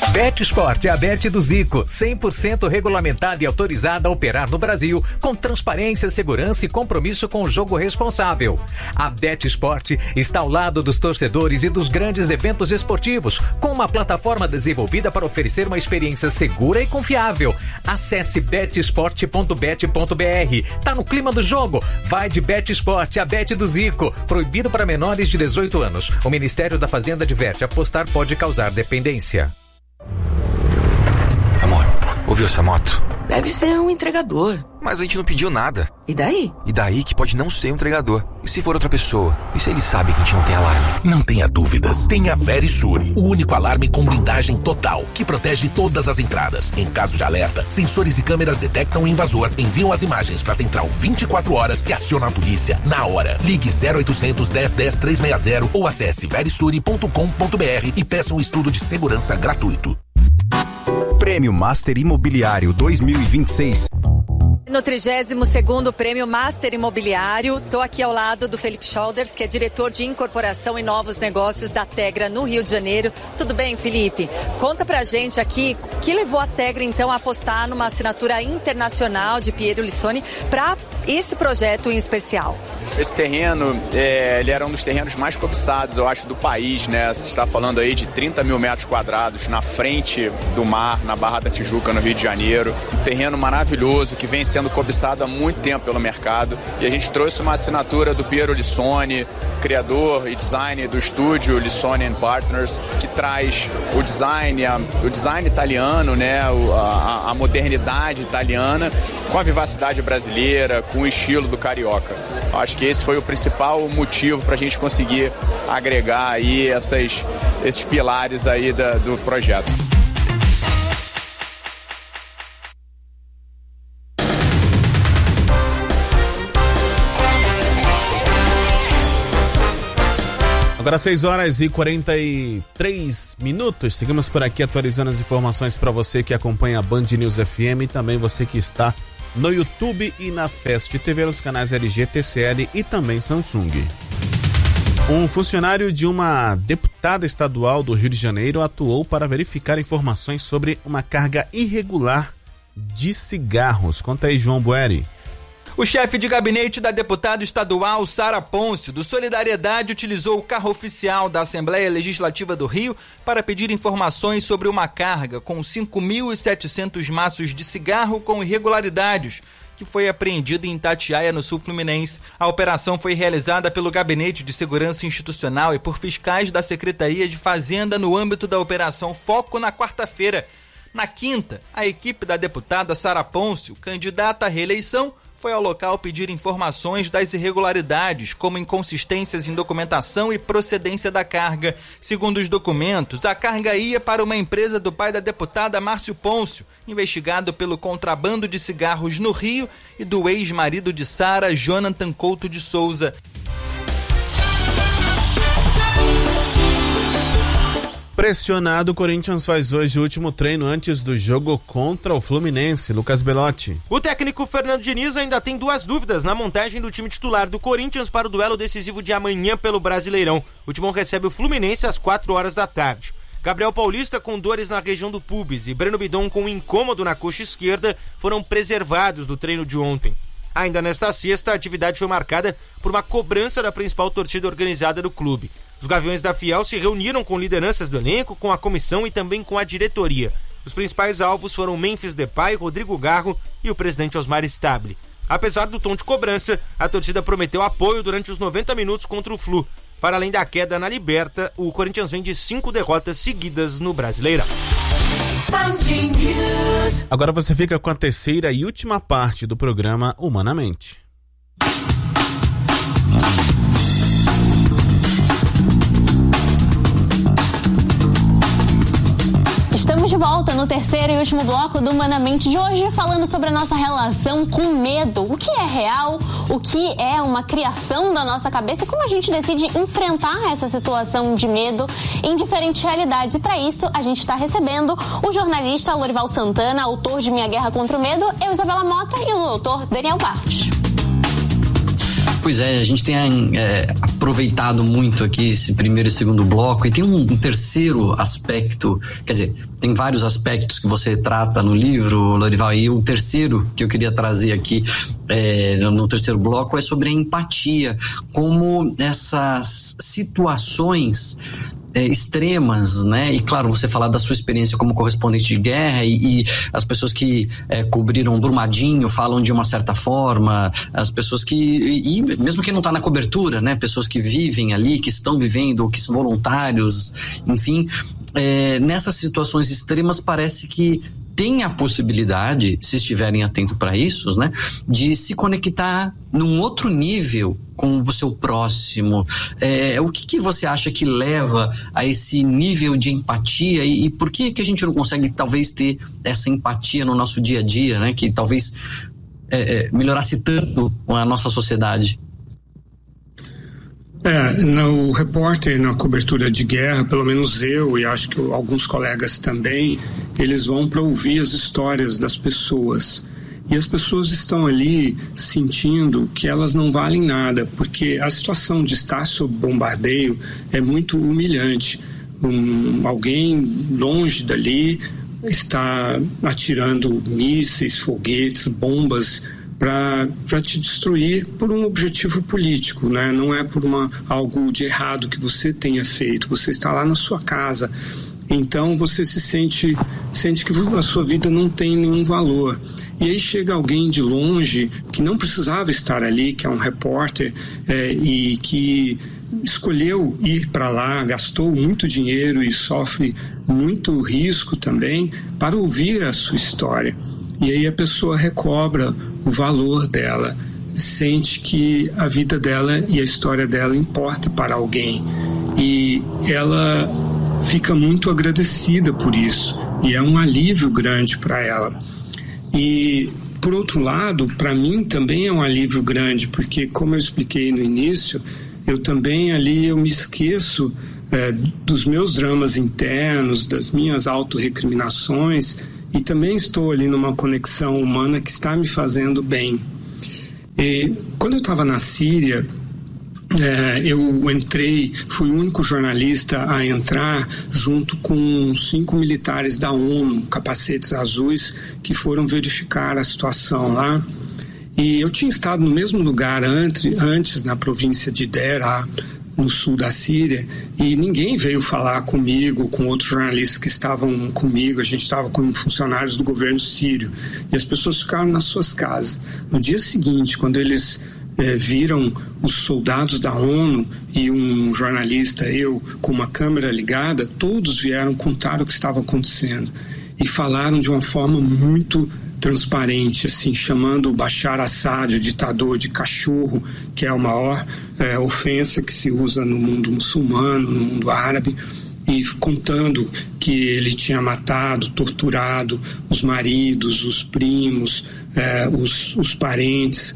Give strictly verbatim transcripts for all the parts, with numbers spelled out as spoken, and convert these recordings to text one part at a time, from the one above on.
BetSport é a Bet do Zico, cem por cento regulamentada e autorizada a operar no Brasil, com transparência, segurança e compromisso com o jogo responsável. A BetSport está ao lado dos torcedores e dos grandes eventos esportivos, com uma plataforma desenvolvida para oferecer uma experiência segura e confiável. Acesse betsport ponto bet ponto br. Tá no clima do jogo? Vai de BetSport, a Bet do Zico. Proibido para menores de dezoito anos. O Ministério da Fazenda adverte: apostar pode causar dependência. Amor, ouviu essa moto? Deve ser um entregador. Mas a gente não pediu nada. E daí? E daí que pode não ser um entregador. E se for outra pessoa? E se ele sabe que a gente não tem alarme? Não tenha dúvidas. Tenha Verisure, o único alarme com blindagem total, que protege todas as entradas. Em caso de alerta, sensores e câmeras detectam o invasor, enviam as imagens para a central vinte e quatro horas, que aciona a polícia na hora. Ligue zero oitocentos, dez, dez, trezentos e sessenta ou acesse verisure ponto com ponto br e peça um estudo de segurança gratuito. Prêmio Master Imobiliário dois mil e vinte e seis. No trigésimo segundo Prêmio Master Imobiliário, tô aqui ao lado do Felipe Schauders, que é diretor de incorporação e novos negócios da Tegra no Rio de Janeiro. Tudo bem, Felipe? Conta pra gente aqui o que levou a Tegra então a apostar numa assinatura internacional de Piero Lissoni para esse projeto em especial. Esse terreno, é, ele era um dos terrenos mais cobiçados, eu acho, do país, né? Você está falando aí de trinta mil metros quadrados na frente do mar, na Barra da Tijuca, no Rio de Janeiro. Um terreno maravilhoso que vem sendo cobiçado há muito tempo pelo mercado. E a gente trouxe uma assinatura do Piero Lissoni, criador e design do estúdio Lissoni and Partners, que traz o design, a, o design italiano, né? a, a modernidade italiana, com a vivacidade brasileira, com o estilo do carioca. Acho que esse foi o principal motivo para a gente conseguir agregar aí essas, esses pilares aí da, do projeto. Agora seis horas e quarenta e três minutos, seguimos por aqui atualizando as informações para você que acompanha a Band News F M e também você que está no YouTube e na Fest T V, nos canais L G, T C L e também Samsung. Um funcionário de uma deputada estadual do Rio de Janeiro atuou para verificar informações sobre uma carga irregular de cigarros. Conta aí, João Bueri. O chefe de gabinete da deputada estadual Sara Pôncio, do Solidariedade, utilizou o carro oficial da Assembleia Legislativa do Rio para pedir informações sobre uma carga com cinco mil e setecentos maços de cigarro com irregularidades, que foi apreendida em Itatiaia, no sul fluminense. A operação foi realizada pelo Gabinete de Segurança Institucional e por fiscais da Secretaria de Fazenda no âmbito da Operação Foco na quarta-feira. Na quinta, a equipe da deputada Sara Pôncio, candidata à reeleição, foi ao local pedir informações das irregularidades, como inconsistências em documentação e procedência da carga. Segundo os documentos, a carga ia para uma empresa do pai da deputada Márcio Pôncio, investigado pelo contrabando de cigarros no Rio, e do ex-marido de Sara, Jonathan Couto de Souza. Pressionado, o Corinthians faz hoje o último treino antes do jogo contra o Fluminense. Lucas Belotti. O técnico Fernando Diniz ainda tem duas dúvidas na montagem do time titular do Corinthians para o duelo decisivo de amanhã pelo Brasileirão. O Timão recebe o Fluminense às quatro horas da tarde. Gabriel Paulista, com dores na região do pubis, e Breno Bidon, com um incômodo na coxa esquerda, foram preservados do treino de ontem. Ainda nesta sexta, a atividade foi marcada por uma cobrança da principal torcida organizada do clube. Os Gaviões da Fiel se reuniram com lideranças do elenco, com a comissão e também com a diretoria. Os principais alvos foram Memphis Depay, Rodrigo Garro e o presidente Osmar Stabile. Apesar do tom de cobrança, a torcida prometeu apoio durante os noventa minutos contra o Flu. Para além da queda na Liberta, o Corinthians vem de cinco derrotas seguidas no Brasileirão. Agora você fica com a terceira e última parte do programa Humanamente. Estamos de volta no terceiro e último bloco do Humanamente de hoje, falando sobre a nossa relação com medo. O que é real, o que é uma criação da nossa cabeça e como a gente decide enfrentar essa situação de medo em diferentes realidades. E para isso, a gente está recebendo o jornalista Lorival Santana, autor de Minha Guerra contra o Medo, eu, Isabela Mota, e o doutor Daniel Barros. Pois é, a gente tem a, é, a aproveitado muito aqui esse primeiro e segundo bloco, e tem um, um terceiro aspecto, quer dizer, tem vários aspectos que você trata no livro, Lorival, e o terceiro que eu queria trazer aqui é, no terceiro bloco é sobre a empatia, como essas situações É, extremas, né? E claro, você falar da sua experiência como correspondente de guerra e, e as pessoas que é, cobriram Brumadinho falam de uma certa forma, as pessoas que, e, e mesmo quem não está na cobertura, né? Pessoas que vivem ali, que estão vivendo, que são voluntários, enfim, é, nessas situações extremas parece que tem a possibilidade, se estiverem atentos para isso, né, de se conectar num outro nível com o seu próximo. É, o que, que você acha que leva a esse nível de empatia e, e por que, que a gente não consegue talvez ter essa empatia no nosso dia a dia, né, que talvez é, é, melhorasse tanto a nossa sociedade? É, no repórter, na cobertura de guerra, pelo menos eu e acho que alguns colegas também, eles vão para ouvir as histórias das pessoas. E as pessoas estão ali sentindo que elas não valem nada, porque a situação de estar sob bombardeio é muito humilhante. Um, alguém longe dali está atirando mísseis, foguetes, bombas para te destruir por um objetivo político, né? Não é por uma, algo de errado que você tenha feito. Você está lá na sua casa. Então você se sente, sente que a sua vida não tem nenhum valor. E aí chega alguém de longe que não precisava estar ali, que é um repórter, é, e que escolheu ir para lá, gastou muito dinheiro e sofre muito risco também para ouvir a sua história. E aí a pessoa recobra o valor dela, sente que a vida dela e a história dela importa para alguém. E ela fica muito agradecida por isso. E é um alívio grande para ela. E, por outro lado, para mim também é um alívio grande, porque, como eu expliquei no início, eu também ali eu me esqueço é, dos meus dramas internos, das minhas autorrecriminações, e também estou ali numa conexão humana que está me fazendo bem. E quando eu estava na Síria, é, eu entrei, fui o único jornalista a entrar junto com cinco militares da ONU, capacetes azuis, que foram verificar a situação lá. E eu tinha estado no mesmo lugar antes, antes na província de Deraa, no sul da Síria, e ninguém veio falar comigo, com outros jornalistas que estavam comigo. A gente estava com funcionários do governo sírio, e as pessoas ficaram nas suas casas. No dia seguinte, quando eles eh, viram os soldados da ONU e um jornalista, eu, com uma câmera ligada, todos vieram contar o que estava acontecendo, e falaram de uma forma muito transparente, assim, chamando o Bashar Assad, o ditador, de cachorro, que é a maior é, ofensa que se usa no mundo muçulmano, no mundo árabe, e contando que ele tinha matado, torturado os maridos, os primos, é, os, os parentes,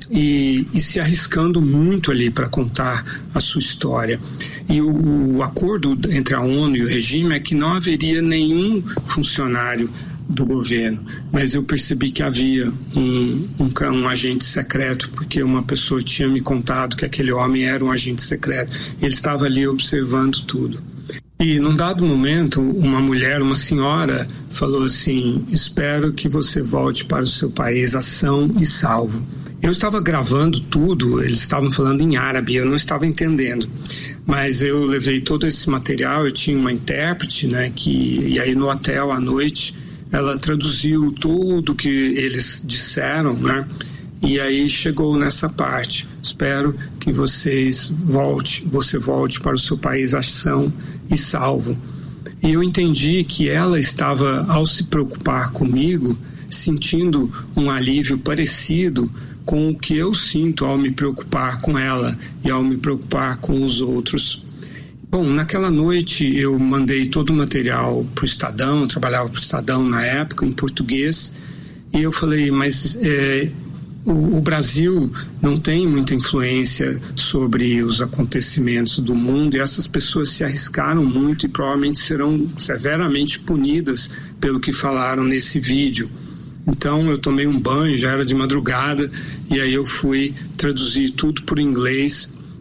e, e se arriscando muito ali para contar a sua história. E o, o acordo entre a ONU e o regime é que não haveria nenhum funcionário do governo, mas eu percebi que havia um, um, um agente secreto, porque uma pessoa tinha me contado que aquele homem era um agente secreto. Ele estava ali observando tudo. E num dado momento, uma mulher, uma senhora, falou assim: espero que você volte para o seu país são e salvo. Eu estava gravando tudo, eles estavam falando em árabe, eu não estava entendendo. Mas eu levei todo esse material, eu tinha uma intérprete, né, que, e aí no hotel à noite ela traduziu tudo que eles disseram, né? E aí chegou nessa parte: espero que vocês volte, você volte para o seu país são e salvo. E eu entendi que ela estava, ao se preocupar comigo, sentindo um alívio parecido com o que eu sinto ao me preocupar com ela e ao me preocupar com os outros. Bom, naquela noite eu mandei todo o material para o Estadão, eu trabalhava para o Estadão na época, em português, e eu falei, mas é, o, o Brasil não tem muita influência sobre os acontecimentos do mundo, e essas pessoas se arriscaram muito e provavelmente serão severamente punidas pelo que falaram nesse vídeo. Então eu tomei um banho, já era de madrugada, e aí eu fui traduzir tudo por inglês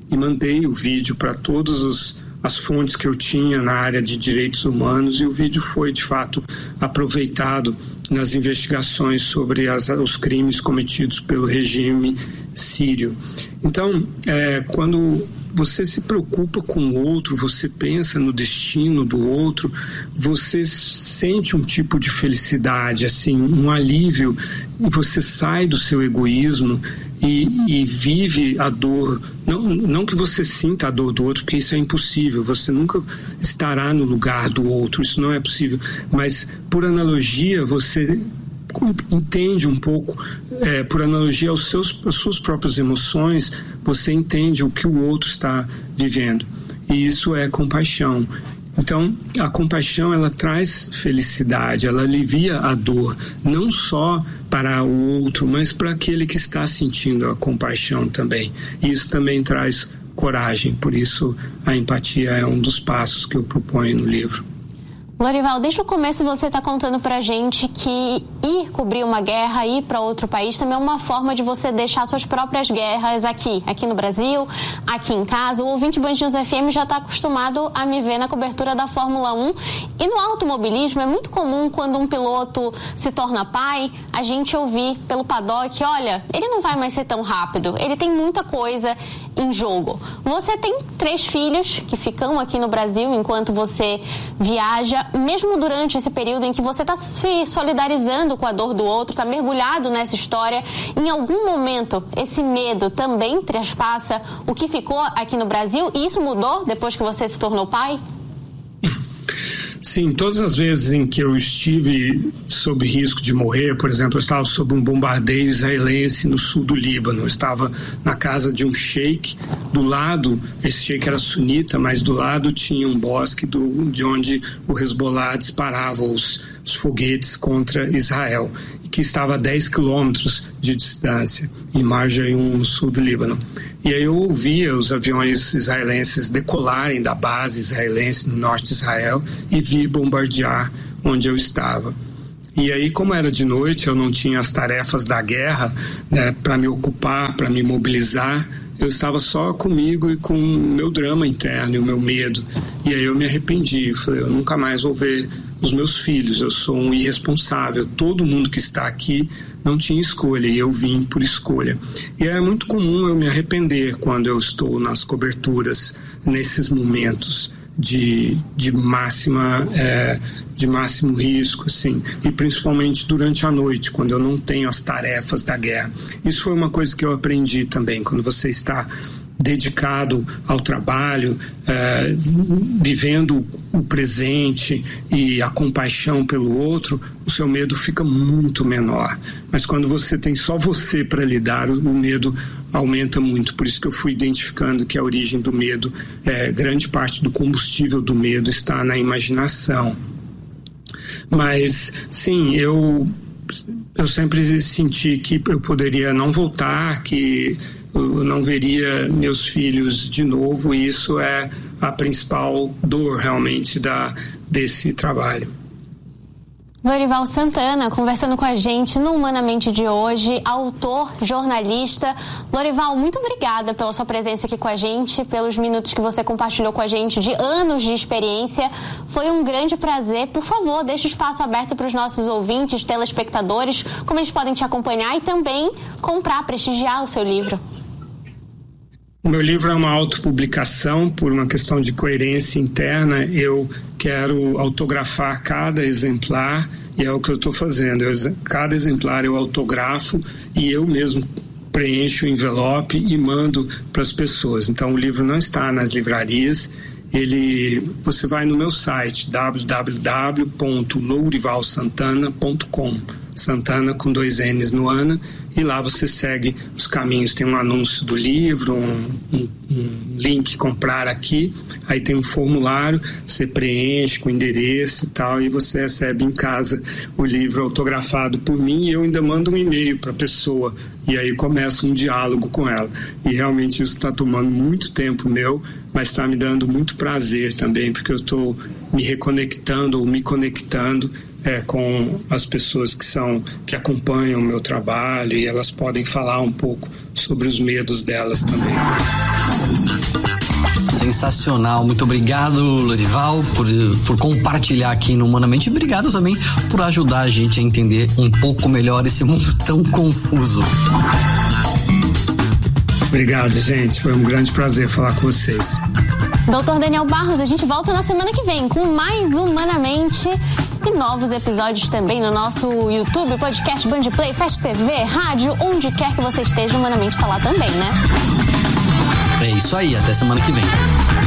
e mandei o vídeo para todos os as fontes que eu tinha na área de direitos humanos, e o vídeo foi, de fato, aproveitado nas investigações sobre as, os crimes cometidos pelo regime sírio. Então, é, quando você se preocupa com o outro, você pensa no destino do outro, você sente um tipo de felicidade, assim, um alívio, e você sai do seu egoísmo e, e vive a dor. Não, não que você sinta a dor do outro, porque isso é impossível, você nunca estará no lugar do outro, isso não é possível, mas por analogia você entende um pouco, é, por analogia aos seus, às suas próprias emoções, você entende o que o outro está vivendo, e isso é compaixão. Então, a compaixão, ela traz felicidade, ela alivia a dor, não só para o outro, mas para aquele que está sentindo a compaixão também. E isso também traz coragem, por isso a empatia é um dos passos que eu proponho no livro. Lorival, desde o começo você está contando pra gente que ir cobrir uma guerra, ir para outro país também é uma forma de você deixar suas próprias guerras aqui, aqui no Brasil, aqui em casa. O ouvinte Band News F M já está acostumado a me ver na cobertura da Fórmula um. E no automobilismo é muito comum, quando um piloto se torna pai, a gente ouvir pelo paddock, olha, ele não vai mais ser tão rápido, ele tem muita coisa em jogo. Você tem três filhos que ficam aqui no Brasil enquanto você viaja. Mesmo durante esse período em que você está se solidarizando com a dor do outro, está mergulhado nessa história, em algum momento esse medo também traspassa o que ficou aqui no Brasil, e isso mudou depois que você se tornou pai? Sim, todas as vezes em que eu estive sob risco de morrer, por exemplo, eu estava sob um bombardeio israelense no sul do Líbano, eu estava na casa de um sheik, do lado, esse sheik era sunita, mas do lado tinha um bosque do, de onde o Hezbollah disparava os, os foguetes contra Israel, que estava a dez quilômetros de distância, em Marjayoun, no sul do Líbano. E aí eu ouvia os aviões israelenses decolarem da base israelense no norte de Israel e vi bombardear onde eu estava. E aí, como era de noite, eu não tinha as tarefas da guerra, né, para me ocupar, para me mobilizar, eu estava só comigo e com o meu drama interno e o meu medo. E aí eu me arrependi, falei, eu nunca mais vou ver os meus filhos, eu sou um irresponsável, todo mundo que está aqui não tinha escolha e eu vim por escolha. E é muito comum eu me arrepender quando eu estou nas coberturas, nesses momentos de, de, máxima, é, de máximo risco, assim, e principalmente durante a noite, quando eu não tenho as tarefas da guerra. Isso foi uma coisa que eu aprendi também, quando você está dedicado ao trabalho, é, vivendo o presente e a compaixão pelo outro, o seu medo fica muito menor. Mas quando você tem só você para lidar, o medo aumenta muito. Por isso que eu fui identificando que a origem do medo, é, grande parte do combustível do medo está na imaginação. Mas, sim, eu, eu sempre senti que eu poderia não voltar, que eu não veria meus filhos de novo, e isso é a principal dor realmente da, desse trabalho. Lorival Santana, conversando com a gente no Humanamente de hoje, autor, jornalista. Lorival, muito obrigada pela sua presença aqui com a gente, pelos minutos que você compartilhou com a gente de anos de experiência. Foi um grande prazer. Por favor, deixe o espaço aberto para os nossos ouvintes, telespectadores, como eles podem te acompanhar e também comprar, prestigiar o seu livro. O meu livro é uma autopublicação por uma questão de coerência interna. Eu quero autografar cada exemplar e é o que eu estou fazendo. Eu, cada exemplar eu autografo e eu mesmo preencho o envelope e mando para as pessoas. Então o livro não está nas livrarias. Ele, você vai no meu site w w w ponto lorival santana ponto com, Santana com dois N's no Ana, e lá você segue os caminhos. Tem um anúncio do livro, um, um, um link comprar aqui, aí tem um formulário, você preenche com endereço e tal, e você recebe em casa o livro autografado por mim, e eu ainda mando um e-mail para a pessoa, e aí começa um diálogo com ela. E realmente isso está tomando muito tempo meu, mas está me dando muito prazer também, porque eu estou me reconectando ou me conectando é, com as pessoas que são, que acompanham o meu trabalho, e elas podem falar um pouco sobre os medos delas também. Sensacional. Muito obrigado, Lorival, por, por compartilhar aqui no Humanamente. E obrigado também por ajudar a gente a entender um pouco melhor esse mundo tão confuso. Obrigado, gente. Foi um grande prazer falar com vocês. doutor Daniel Barros, a gente volta na semana que vem com mais Humanamente e novos episódios também no nosso YouTube, podcast Bandplay, Fast T V, rádio, onde quer que você esteja, Humanamente está lá também, né? É isso aí, até semana que vem.